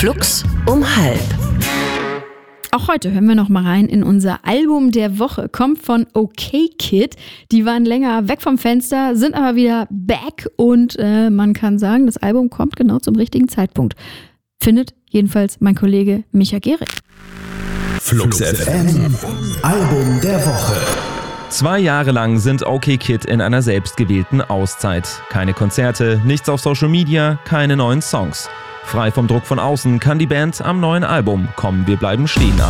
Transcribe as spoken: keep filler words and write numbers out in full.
Flux um halb. Auch heute hören wir noch mal rein in unser Album der Woche. Kommt von Okay Kid. Die waren länger weg vom Fenster, sind aber wieder back und äh, man kann sagen, das Album kommt genau zum richtigen Zeitpunkt. Findet jedenfalls mein Kollege Micha Gehrig. Flux F M, Album der Woche. Zwei Jahre lang sind Okay Kid in einer selbstgewählten Auszeit. Keine Konzerte, nichts auf Social Media, keine neuen Songs. Frei vom Druck von außen kann die Band am neuen Album Komm, wir bleiben stehen arbeiten.